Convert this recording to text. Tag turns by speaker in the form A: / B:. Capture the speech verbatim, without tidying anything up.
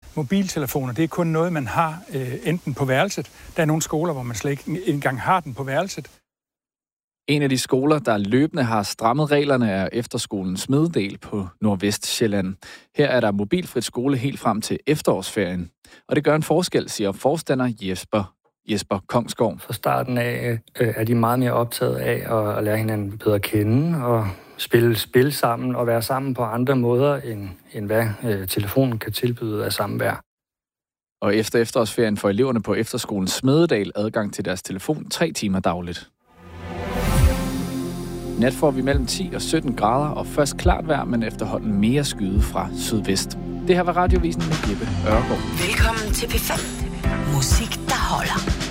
A: mobiltelefoner, det er kun noget, man har øh, enten på værelset. Der er nogle skoler, hvor man slet ikke engang har den på værelset.
B: En af de skoler, der løbende har strammet reglerne, er efterskolen Smededal på Nordvestsjælland. Her er der mobilfrit skole helt frem til efterårsferien. Og det gør en forskel, siger forstander Jesper, Jesper Kongsgaard.
C: Fra starten af øh, er de meget mere optaget af at, at lære hinanden bedre at kende og spille spil sammen og være sammen på andre måder, end, end hvad øh, telefonen kan tilbyde af samvær.
B: Og efter efterårsferien får eleverne på efterskolen Smededal adgang til deres telefon tre timer dagligt. Nat får vi mellem ti og sytten grader, og først klart vejr, men efterhånden mere skyde fra sydvest. Det her var Radiovisen med Jeppe Ørgaard.
D: Velkommen til P fem. Musik, der holder.